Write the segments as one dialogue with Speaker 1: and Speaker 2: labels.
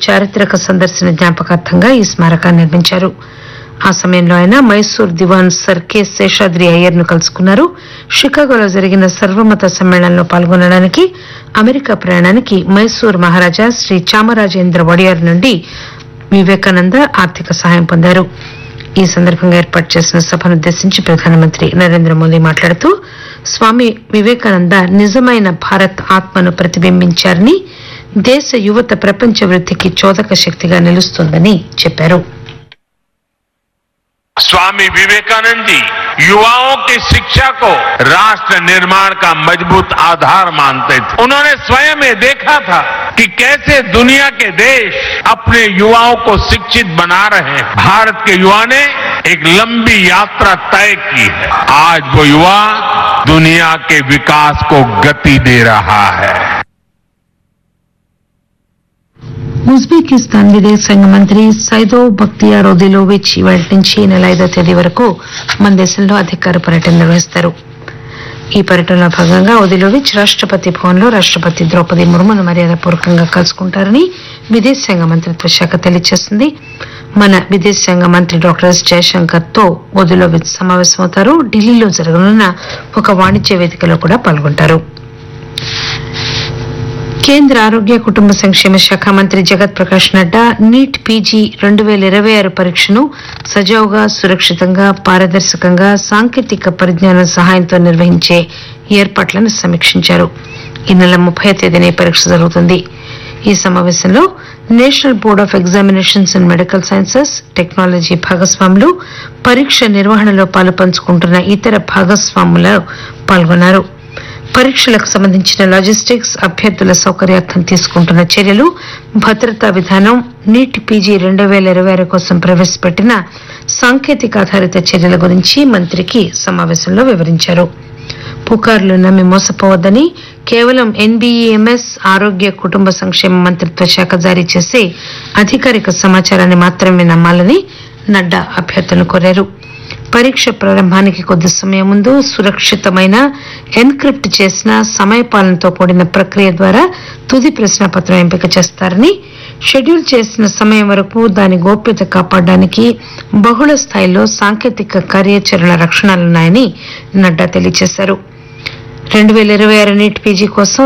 Speaker 1: చారిత్రక సందర్శన జ్ఞాపకార్థంగా ఈ స్మారకాన్ని నిర్మించారు. ఆ సమయంలో ఆయన మైసూర్ దివాన్ సర్ కె శేషాద్రి అయ్యర్ను కలుసుకున్నారు. షికాగోలో జరిగిన సర్వమత సమ్మేళనంలో పాల్గొనడానికి అమెరికా ప్రయాణానికి మైసూర్ మహారాజా శ్రీ చామరాజేంద్ర వడియార్ నుండి వివేకానంద ఆర్థిక సహాయం పొందారు. ఈ సందర్భంగా ఏర్పాటు చేసిన సభనుద్దేశించి ప్రధానమంత్రి నరేంద్ర మోదీ మాట్లాడుతూ స్వామి వివేకానంద నిజమైన భారత్ ఆత్మను ప్రతిబింబించారని, దేశ యువత ప్రపంచ వృద్ధికి చోదక శక్తిగా నిలుస్తోందని చెప్పారు.
Speaker 2: स्वामी विवेकानंद जी युवाओं की शिक्षा को राष्ट्र निर्माण का मजबूत आधार मानते थे. उन्होंने स्वयं ये देखा था कि कैसे दुनिया के देश अपने युवाओं को शिक्षित बना रहे हैं. भारत के युवा ने एक लंबी यात्रा तय की है. आज वो युवा दुनिया के विकास को गति दे रहा है.
Speaker 1: ఉజ్బెకిస్తాన్ విదేశాంగ మంత్రి సైదో బక్తియార్ ఒదిలోవిచ్ ఇవాళ నుంచి ఈ నెల 5వ తేదీ వరకు మన దేశంలో అధికార పర్యటన నిర్వహిస్తారు. ఈ పర్యటనలో భాగంగా ఒదిలోవిచ్ రాష్టపతి భవన్లో రాష్టపతి ద్రౌపది ముర్మును మర్యాదపూర్వకంగా కలుసుకుంటారని విదేశాంగ మంత్రిత్వ శాఖ తెలియజేసింది. మన విదేశాంగ మంత్రి డాక్టర్ ఎస్ జయశంకర్ తో ఒదిలోవిచ్ సమావేశమవుతారు. ఢిల్లీలో జరగనున్న ఒక వాణిజ్య వేదికలో కూడా పాల్గొంటారు. కేంద్ర ఆరోగ్య కుటుంబ సంక్షేమ శాఖ మంత్రి జగత్ ప్రకాష్ నడ్డా నీట్ పీజీ 2026 పరీక్షను సజావుగా, సురక్షితంగా, పారదర్శకంగా, సాంకేతిక పరిజ్ఞానం సహాయంతో నిర్వహించే ఏర్పాట్లను సమీక్షించారు. ఈ నెల 30వ తేదీన ఈ పరీక్ష జరుగుతుంది. ఈ సమావేశంలో national board of examinations and medical sciences, technology భాగస్వాములు, పరీక్ష నిర్వహణలో పాలుపంచుకుంటున్న ఇతర భాగస్వాములు పాల్గొన్నారు. పరీక్షలకు సంబంధించిన లాజిస్టిక్స్, అభ్యర్థుల సౌకర్యార్థం తీసుకుంటున్న చర్యలు, భద్రతా విధానం, నీట్ పీజీ 2026 కోసం ప్రవేశపెట్టిన సాంకేతిక ఆధారిత చర్యల గురించి మంత్రికి సమావేశంలో వివరించారు. పుకార్లు నమ్మి మోసపోవద్దని, కేవలం ఎన్బీఈఎంఎస్ ఆరోగ్య కుటుంబ సంక్షేమ మంత్రిత్వ శాఖ జారీ చేసే అధికారిక సమాచారాన్ని మాత్రమే నమ్మాలని నడ్డా అభ్యర్థులను కోరారు. పరీక్ష ప్రారంభానికి కొద్ది సమయం ముందు సురక్షితమైన, ఎన్క్రిప్ట్ చేసిన, సమయపాలనతో కూడిన ప్రక్రియ ద్వారా తుది ప్రశ్నాపత్రం ఎంపిక చేస్తారని, షెడ్యూల్ చేసిన సమయం వరకు దాని గోప్యత కాపాడడానికి బహుళ స్థాయిలో సాంకేతిక కార్యాచరణ రక్షణలున్నాయని నడ్డా తెలియజేశారు. 2026 నీట్ పీజీ కోసం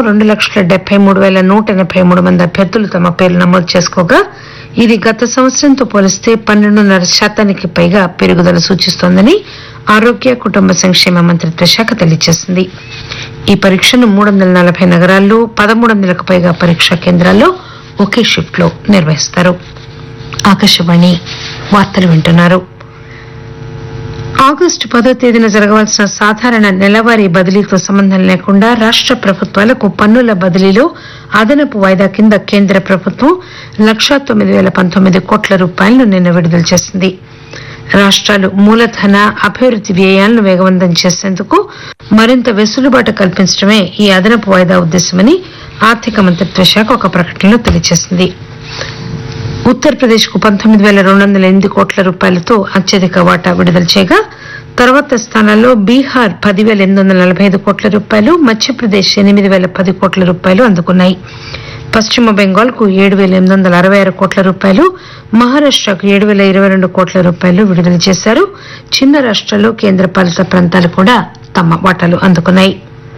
Speaker 1: 2,73,183 మంది అభ్యర్థులు తమ పేర్లు నమోదు చేసుకోగా ఇది గత సంవత్సరంతో పోలిస్తే 12.5% పైగా పెరుగుదల సూచిస్తోందని ఆరోగ్య కుటుంబ సంక్షేమ మంత్రిత్వ శాఖ తెలియజేసింది. ఈ పరీక్షను 340 నగరాల్లో 1,300కు పైగా పరీక్షా కేంద్రాల్లో ఒకే షిఫ్ట్ లో నిర్వహిస్తారు. ఆకాశవాణి వార్తలు వింటున్నారు. ఆగస్టు 10వ తేదీన జరగవలసిన సాధారణ నెలవారీ బదిలీతో సంబంధం లేకుండా రాష్ట ప్రభుత్వాలకు పన్నుల బదిలీలో అదనపు వాయిదా కింద కేంద్ర ప్రభుత్వం 1,09,019 కోట్ల రూపాయలను నిన్న విడుదల చేసింది. రాష్ట్రాలు మూలధన అభివృద్ది వ్యయాలను వేగవంతం చేసేందుకు మరింత వెసులుబాటు కల్పించడమే ఈ అదనపు వాయిదా ఉద్దేశమని ఆర్థిక మంత్రిత్వ శాఖ ఒక ప్రకటనలో తెలియజేసింది. ఉత్తరప్రదేశ్ కు 19,208 కోట్ల రూపాయలతో అత్యధిక వాటా విడుదల చేయగా తర్వాత స్థానాల్లో బీహార్ 10,845 కోట్ల రూపాయలు, మధ్యప్రదేశ్ 8,010 కోట్ల రూపాయలు అందుకున్నాయి. పశ్చిమ బెంగాల్ కు 7,866 కోట్ల రూపాయలు, మహారాష్టకు 7,022 కోట్ల రూపాయలు విడుదల చేశారు. చిన్న రాష్ట్రాలు, కేంద్రపాలిత ప్రాంతాలు కూడా తమ వాటాలు అందుకున్నాయి.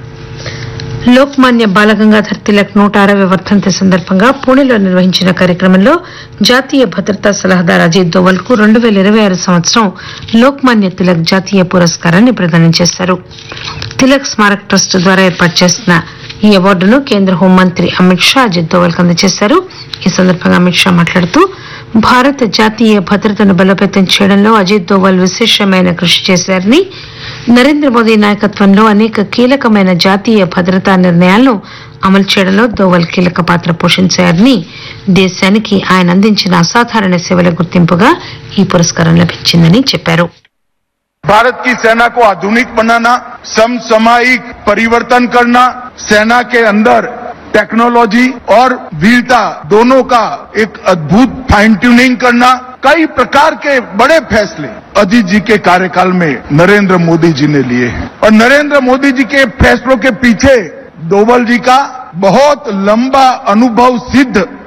Speaker 1: లోక్మాన్య బాలగంగాధర్ తిలక్ 160వ వర్ధంతి సందర్భంగా పూణేలో నిర్వహించిన కార్యక్రమంలో జాతీయ భద్రతా సలహాదారు అజిత్ దోవల్ కు 2026 సంవత్సరం లోక్మాన్య తిలక్ జాతీయ పురస్కారాన్ని ప్రదానం చేశారు. తిలక్ స్మారక్ ట్రస్ట్ ద్వారా ఏర్పాటు చేసిన ఈ అవార్డును కేంద్ర హోంమంత్రి అమిత్ షా అజిత్ దోవల్ కు అందజేశారు. ఈ సందర్భంగా అమిత్ షా మాట్లాడుతూ భారత జాతీయ భద్రతను బలోపేతం చేయడంలో అజిత్ దోవల్ విశేషమైన కృషి చేశారని, నరేంద్ర మోదీ నాయకత్వంలో అనేక కీలకమైన జాతీయ భద్రతా నిర్ణయాలను అమలు చేయడంలో దోవల్ కీలక పాత్ర పోషించారని, దేశానికి ఆయన అందించిన అసాధారణ సేవల గుర్తింపుగా ఈ పురస్కారం లభించిందని చెప్పారు.
Speaker 3: भारत की सेना को आधुनिक बनाना, समसामयिक परिवर्तन करना, सेना के अंदर टेक्नोलॉजी और वीरता दोनों का एक अद्भुत फाइन ट्यूनिंग करना, कई प्रकार के बड़े फैसले अजीत जी के कार्यकाल में नरेंद्र मोदी जी ने लिए हैं और नरेंद्र मोदी जी के फैसलों के पीछे डोवल जी का बहुत लंबा अनुभव सिद्ध